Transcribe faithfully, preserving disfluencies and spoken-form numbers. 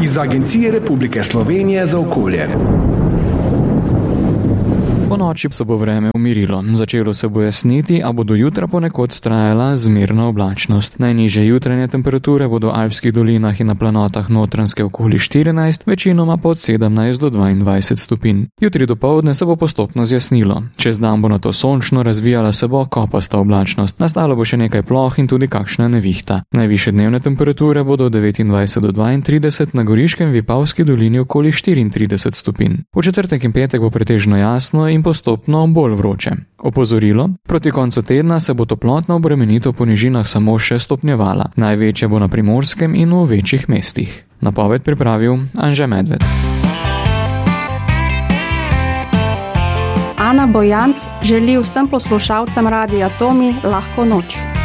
iz Agencije Republike Slovenije za okolje. Po noči se bo vreme umirilo. Začelo se bo jasniti, a bo do jutra ponekod vztrajala zmerna oblačnost. Najnižje jutranje temperature bodo v alpskih dolinah in na planotah Notranjske okoli štirinajst, večinoma pa od sedemnajst do dvaindvajset stopinj. Jutri dopoldne se bo postopno zjasnilo. Čez dan bo nato sončno, razvijala se bo kopasta oblačnost. Nastalo bo še nekaj ploh in tudi kakšna nevihta. Najvišje dnevne temperature bodo od devetindvajset do dvaintrideset, na Goriškem Vipavski dolini okoli štiriintrideset stopinj. V četrtek in petek bo pretežno jasno in postopno bolj vroče. Opozorilo: proti koncu tedna se bo toplotna obremenitev po nižinah samo še stopnjevala. Največja bo na Primorskem in v večjih mestih. Napoved pripravil Anže Medved. Ana Bojanc želi vsem poslušalcem Radia Tomi lahko noč.